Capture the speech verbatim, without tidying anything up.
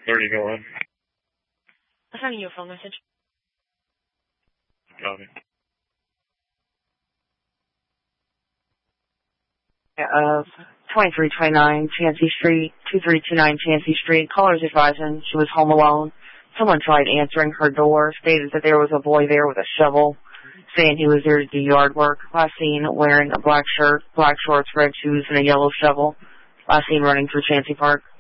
thirty, go ahead. I'm sending you a phone message. Copy. Uh, twenty-three twenty-nine Chancey Street, two three two nine Chancey Street. Callers advising she was home alone. Someone tried answering her door, stated that there was a boy there with a shovel, saying he was there to do yard work. Last seen wearing a black shirt, black shorts, red shoes, and a yellow shovel. Last seen running through Chancey Park.